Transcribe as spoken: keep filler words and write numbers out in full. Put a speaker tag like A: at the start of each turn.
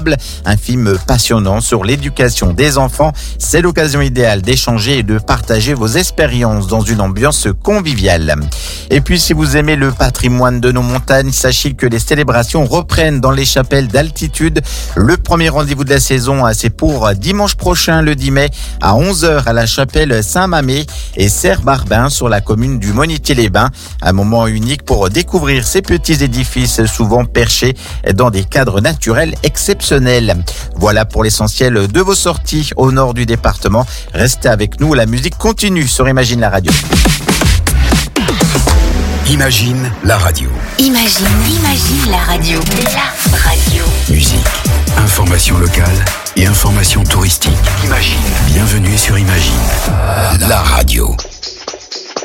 A: Un film passionnant sur l'éducation des enfants. C'est l'occasion idéale d'échanger et de partager vos expériences dans une ambiance conviviale. Et puis, si vous aimez le patrimoine de nos montagnes, sachez que les célébrations reprennent dans les chapelles d'altitude. Le premier rendez-vous de la saison, c'est pour dimanche prochain, le dix mai, à onze heures à la chapelle Saint-Mamé et Serre-Barbin sur la commune du Monitier-les-Bains. Un moment unique pour découvrir ces petits édifices souvent perchés dans des cadres naturels exceptionnels. Voilà pour l'essentiel de vos sorties au nord du département. Restez avec nous, la musique continue sur Imagine la radio.
B: Imagine la radio.
C: Imagine, imagine la radio. La radio.
B: Musique, information locale et information touristique. Imagine. Bienvenue sur Imagine la radio.